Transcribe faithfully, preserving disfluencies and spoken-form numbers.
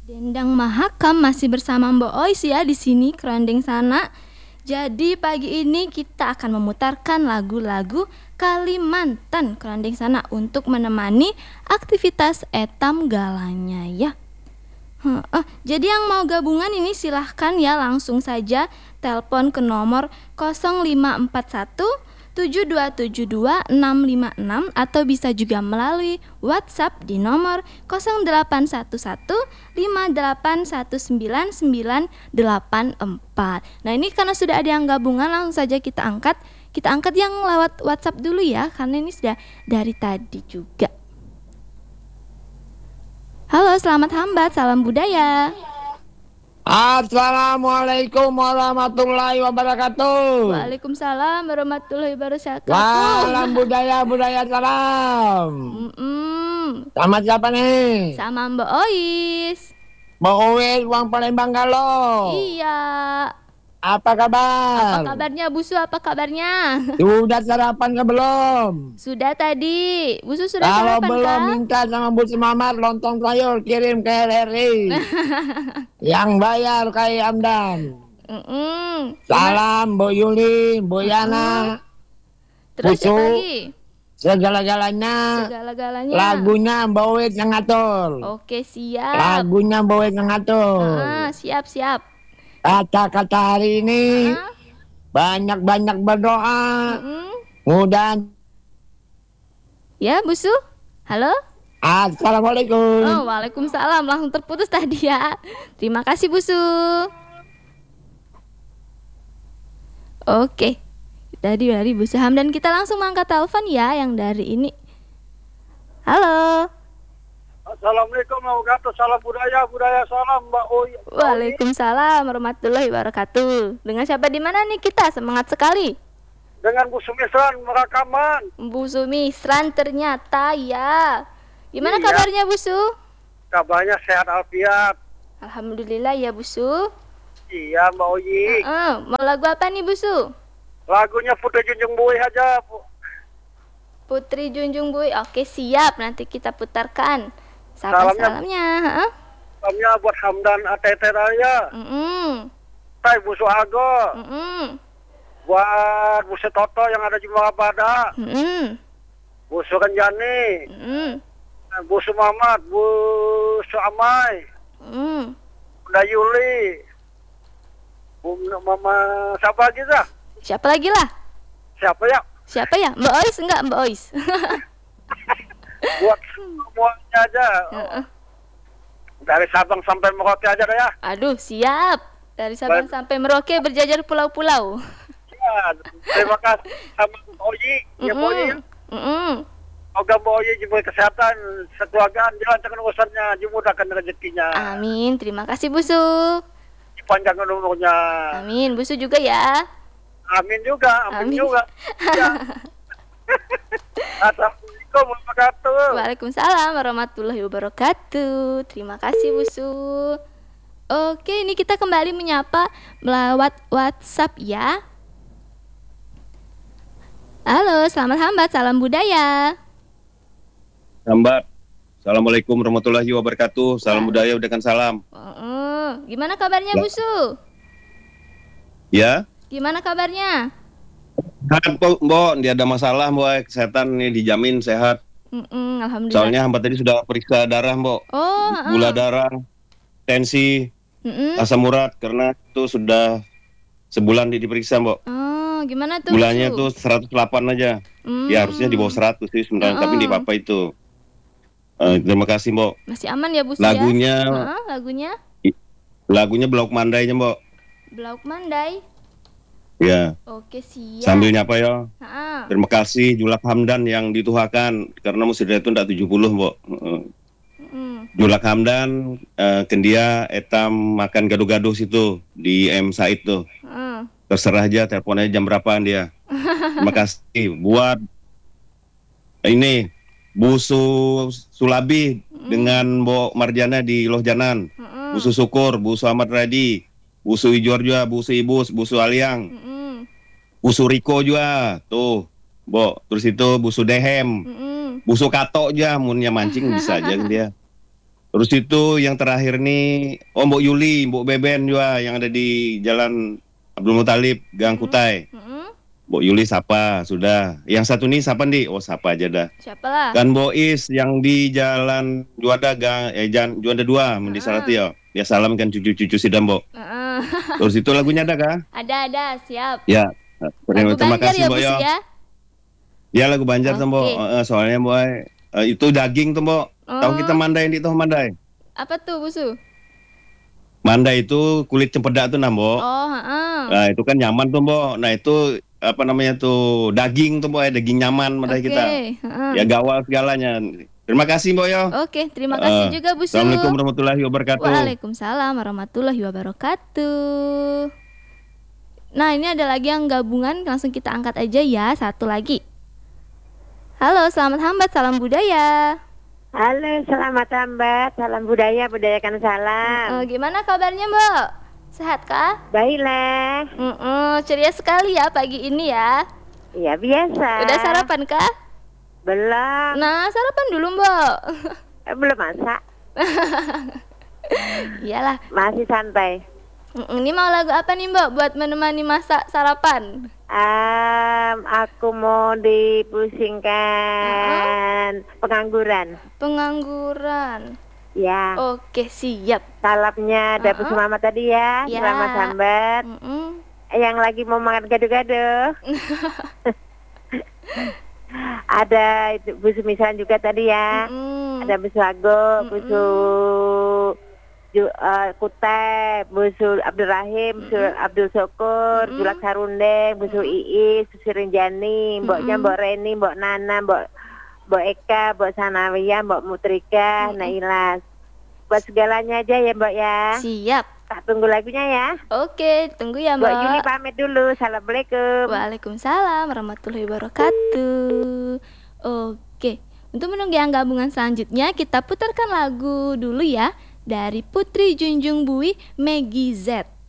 Dendang Mahakam masih bersama Mbak Ois ya di sini kerandeng sana. Jadi pagi ini kita akan memutarkan lagu-lagu Kalimantan kerandeng sana untuk menemani aktivitas etam galanya ya. Huh, ah, jadi yang mau gabungan ini silahkan ya langsung saja telepon ke nomor nol lima empat satu tujuh dua tujuh dua enam lima enam atau bisa juga melalui WhatsApp di nomor nol delapan satu satu lima delapan satu sembilan sembilan delapan empat. Nah ini karena sudah ada yang gabungan langsung saja kita angkat. Kita angkat yang lewat WhatsApp dulu ya karena ini sudah dari tadi juga. Halo, selamat hambat, salam budaya. Assalamualaikum warahmatullahi wabarakatuh. Waalaikumsalam warahmatullahi wabarakatuh. Salam budaya, budaya salam. Mm-mm. Sama siapa nih? Sama Mbak Ois. Mbak Ois, Uang Palembang Galuh. Iya. Apa kabar? Apa kabarnya Busu? Apa kabarnya? Sudah sarapan ke belum? Sudah tadi. Busu sudah Kalau sarapan belum kah? minta sama Bu Mamat lontong sayur kirim ke R R I. Yang bayar Kai Amdan. Mm-mm. Salam Bu Yuli, Bu Yana. Terus Busu. siapa lagi? Segala-galanya. Segala-galanya. Lagunya Mbak Ois yang ngatur. Oke, siap. Lagunya Mbak Ois yang ngatur. Ah, siap, siap. Kata-kata hari ini Ah, banyak-banyak berdoa. mm-mm. Mudah. Ya, Busu? Halo? Assalamualaikum. Oh, waalaikumsalam. Langsung terputus tadi ya. Terima kasih, Busu. Oke. Tadi dari Busu Hamdan kita langsung mengangkat telepon ya yang dari ini. Halo. Assalamualaikum warahmatullahi wabarakatuh. Salam budaya, budaya salam Mbak Oy. Waalaikumsalam warahmatullahi wabarakatuh. Dengan siapa di mana nih kita? Semangat sekali. Dengan Bu Sumisran merakaman. Bu Sumisran ternyata ya. Gimana Iya. kabarnya Bu Su? Kabarnya sehat alfiat. Alhamdulillah ya Bu Su. Iya Mbak Oyi. Heeh, mau lagu apa nih Bu Su? Lagunya Putri Junjung Bui aja. Bu. Putri Junjung Bui. Oke, siap. Nanti kita putarkan. Salamnya- Salam-salamnya. Heeh. Salamnya buat Hamdan A T T Raya. Mm-mm. Tai Bu Suhago. Mm-mm. Buat Bu Setoto yang ada di Mabada. Mm-mm. Bu Surenjani. Mm-mm. Bu Sumamat. Bu Suamai. Mm. Bunda Yuli. Bu Mama siapa lagi dah? Siapa lagi lah? Siapa ya? Siapa ya? Mbak Ois enggak Mbak Ois? Buat semuanya aja. Heeh. Dari Sabang sampai Merauke aja dah ya. Aduh, siap. Dari Sabang Baik. sampai Merauke berjajar pulau-pulau. Ya, terima kasih sama Mbak Oyi. Ya Mbak Oyi. Mm-mm. Mm-mm. Semoga Mbak Oyi diberi kesehatan, sekeluargaan, dilancarkan urusannya, dimudahkan rezekinya. Amin. Terima kasih Bu Su. Dipanjangkan umurnya. Amin. Bu Su juga ya. Amin juga, amin, Amin. juga. Ya. Assalamualaikum warahmatullahi wabarakatuh. Waalaikumsalam warahmatullahi wabarakatuh. Terima kasih Bu Su. Oke, ini kita kembali menyapa melewat WhatsApp ya. Halo, selamat hambat, salam budaya. Hambat. Assalamualaikum warahmatullahi wabarakatuh. Salam budaya dengan salam. Oh, gimana kabarnya Bu Su? Ya. Gimana kabarnya? Sehat kok, Mbok. Dia ada masalah, Mbok. Kesehatan ini dijamin sehat. Mm-mm, alhamdulillah. Soalnya Hambat tadi sudah periksa darah, Mbok. Oh, Gula uh. darah, tensi, Mm-mm. asam urat karena itu sudah sebulan di- diperiksa, Mbok. Oh, gimana tuh? Gulanya Bu Su? tuh seratus delapan aja. Mm. Ya harusnya di bawah seratus sih sebenarnya, tapi di Mm-mm. Papa itu. Eh, terima kasih, Mbok. Masih aman ya Bu Su Lagunya ya? Heeh, lagunya lagunya Blok Mandainya, Mbok. Blauk Mandai. Ya, Oke, siap. sambil nyapa ya. Heeh. Terima kasih Julak Hamdan yang dituhakan karena musida itu ndak tujuh puluh, Mbok. Heeh. Mm. Julak Hamdan eh, kendia etam makan gaduh-gaduh situ di M Said tuh. Heeh. Terserah aja teleponnya jam berapaan dia. Terima kasih buat ini Busu Sulabi dengan Mbok Marjana di Loh Janan. Mm-mm. Busu Syukur, Busu Ahmad Radi, Busu Ijorja, Busu Ibus, Busu Aliang, Mm-mm. Busu Riko juga tuh, Mbok. Terus itu Busu Dehem, Mm-mm. Busu Kato aja, munnya mancing bisa aja dia. Terus itu yang terakhir nih, oh Mbok Yuli, Mbok Beben juga yang ada di Jalan Abdul Muthalib, Gang Kutai. Mm-mm. Mbok Yuli sapa, sudah. Yang satu nih siapa nih? Oh sapa aja dah. Siapa lah? Kan Bois yang di Jalan Juanda Gang, eh Jan, Juanda dua, Mendi Salati ya. Dia salam kan cucu-cucu sidam, Mbok. Heeh. Terus itu lagunya ada kah? Ada ada siap. Ya. Lagu Terima Banjar kasih ya Mbok Bus ya. ya. Ya lagu Banjar tuh Mbok. Oke. Eh, soalnya Mbok eh, itu daging tuh Mbok. Tahu Oh. kita mandai di tahu mandai. Apa tuh Busu? Mandai itu kulit cempedak tuh nah Mbok. Oh, heeh. Nah itu kan nyaman tuh Mbok. Nah itu apa namanya tuh daging tuh Mbok, ya daging nyaman mandai Oke, kita. heeh. Ya gawal segalanya. Terima kasih Mbok ya. Oke, terima kasih Eh, juga Busu. Assalamualaikum warahmatullahi wabarakatuh. Waalaikumsalam warahmatullahi wabarakatuh. Nah, ini ada lagi yang gabungan, langsung kita angkat aja ya, satu lagi. Halo, selamat hambat, salam budaya. Halo, selamat hambat, salam budaya, budayakan salam. Eh, gimana kabarnya Mbak? Sehat kah? Baiklah, Mm-mm, ceria sekali ya pagi ini ya. ya biasa. Udah sarapan kah? Belum, Nah, sarapan dulu Mbak. eh, belum masak, Iyalah. masih santai. Mm-mm, ini mau lagu apa nih Mbak buat menemani masak sarapan? Um, aku mau dipusingkan pengangguran. Pengangguran. Ya, Oke, siap. salamnya ada Uh-uh. Bu Mama tadi ya, Ya. selamat hambat. Mm-mm. Yang lagi mau makan gado-gado. Ada itu, Bu Sumisan juga tadi ya. Mm-mm. Ada Bu Suago, Bu Mm-mm. Su Ju, uh, Kutai, Bu Su Abdul Rahim, Bu Su Abdul Syukur, Mm-mm. Julak Sarundeng, Bu Su Iis, Bu Sirinjani, Mboknya Mm-mm. Mbok Reni, Mbok Nana, Mbok Mbok Eka, Mbok Sanawiyah, Mbok Mutrika, Mm-mm. Nailas. Buat segalanya aja ya Mbok ya. Siap. Tak tunggu lagunya ya. Oke, tunggu ya Mbok Yuli Mbak. pamit dulu. Assalamualaikum. Waalaikumsalam warahmatullahi wabarakatuh. Oke, untuk menunggu yang gabungan selanjutnya kita putarkan lagu dulu ya dari Putri Junjung Bui Meggy Z.